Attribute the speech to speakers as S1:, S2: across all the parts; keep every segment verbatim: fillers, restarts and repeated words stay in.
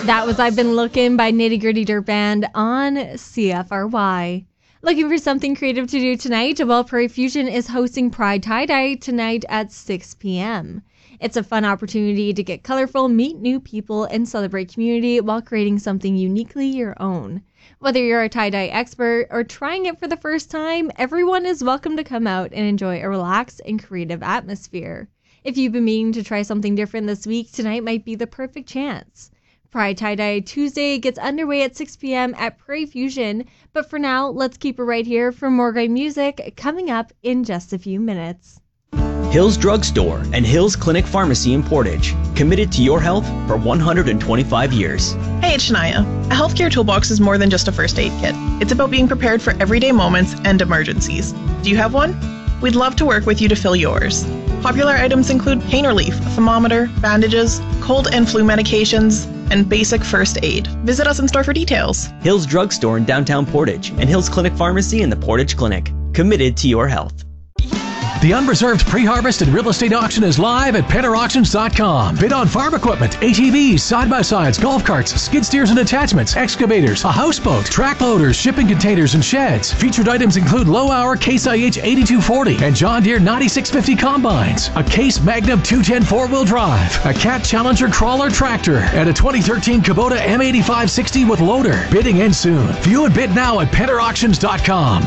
S1: That was I've Been Looking by Nitty Gritty Dirt Band on C F R Y. Looking for something creative to do tonight? Well, Prairie Fusion is hosting Pride Tie-Dye tonight at six p.m. It's a fun opportunity to get colorful, meet new people, and celebrate community while creating something uniquely your own. Whether you're a tie-dye expert or trying it for the first time, everyone is welcome to come out and enjoy a relaxed and creative atmosphere. If you've been meaning to try something different this week, tonight might be the perfect chance. Pride Tie-Dye Tuesday gets underway at six p.m. at Prairie Fusion, but for now, let's keep it right here for more great music coming up in just a few minutes.
S2: Hills Drug Store and Hills Clinic Pharmacy in Portage, committed to your health for one hundred twenty-five years.
S3: Hey, it's Shania. A healthcare toolbox is more than just a first aid kit. It's about being prepared for everyday moments and emergencies. Do you have one? We'd love to work with you to fill yours. Popular items include pain relief, a thermometer, bandages, cold and flu medications, and basic first aid. Visit us in store for details.
S2: Hills Drug Store in downtown Portage and Hills Clinic Pharmacy in the Portage Clinic, committed to your health.
S4: The unreserved pre-harvest and real estate auction is live at penner auctions dot com. Bid on farm equipment, A T Vs, side-by-sides, golf carts, skid steers and attachments, excavators, a houseboat, track loaders, shipping containers, and sheds. Featured items include low-hour Case I H eighty-two forty and John Deere ninety-six fifty combines, a Case Magnum two ten four-wheel drive, a Cat Challenger crawler tractor, and a twenty thirteen Kubota M eighty-five sixty with loader. Bidding ends soon. View and bid now at penner auctions dot com.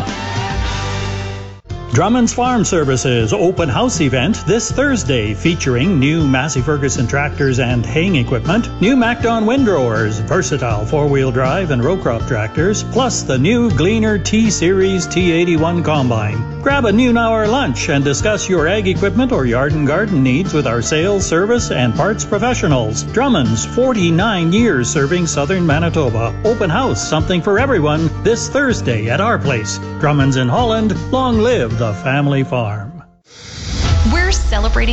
S5: Drummond's Farm Services open house event this Thursday featuring new Massey Ferguson tractors and haying equipment, new MacDon windrowers, versatile four-wheel drive and row crop tractors, plus the new Gleaner T-Series T eighty-one combine. Grab a noon hour lunch and discuss your ag equipment or yard and garden needs with our sales, service, and parts professionals. Drummond's, forty-nine years serving southern Manitoba. Open house, something for everyone, this Thursday at our place. Drummond's in Holland. Long live the family farm.
S6: We're celebrating